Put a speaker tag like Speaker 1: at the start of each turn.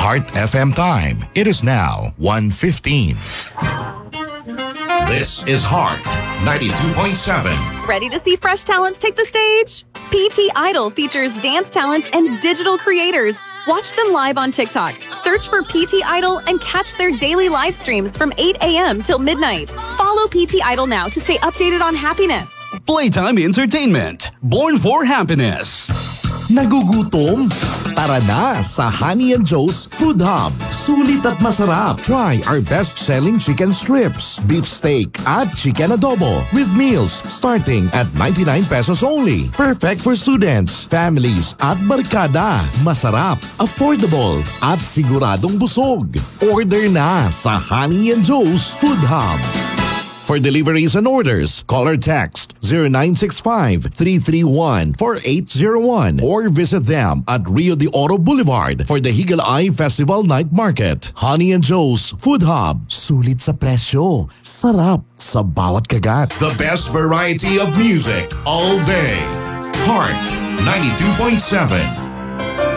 Speaker 1: Heart FM time. It is now 1:15. This is Heart 92.7.
Speaker 2: Ready to see fresh talents take the stage? PT Idol features dance talents and digital creators. Watch them live on TikTok. Search for PT Idol and catch their daily live streams from 8 a.m. till midnight. Follow PT Idol now to stay updated on happiness.
Speaker 3: Playtime Entertainment. Born for Happiness.
Speaker 4: Nagugutom? Tara na sa Honey and Joe's Food Hub. Sulit at masarap. Try our best-selling chicken strips, beef steak, at chicken adobo with meals starting at 99 pesos only. Perfect for students, families, at barkada. Masarap, affordable, at siguradong busog. Order na sa Honey and Joe's Food Hub. For deliveries and orders, call or text 0965-331-4801 or visit them at Rio de Oro Boulevard for the Eagle Eye Festival Night Market. Honey and Joe's Food Hub. Sulit sa presyo. Sarap sa bawat kagat.
Speaker 1: The best variety of music all day. Heart 92.7.